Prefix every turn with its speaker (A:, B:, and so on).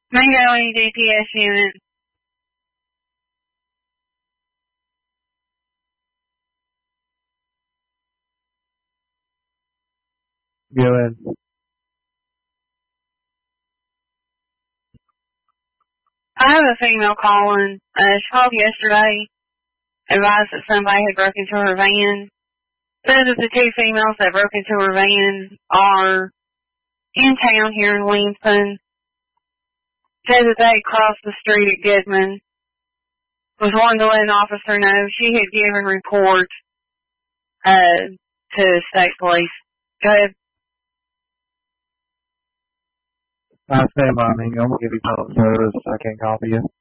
A: Mango EDPS unit.
B: Go ahead.
A: I have a female calling. She called yesterday, advised that somebody had broken into her van. Said that the two females that broke into her van are in town here in Williamson. Said that they had crossed the street at Goodman. Was wanting to let an officer know she had given report to state police. Go ahead.
B: I stand by me. I'm going to give you public service. I can't copy you.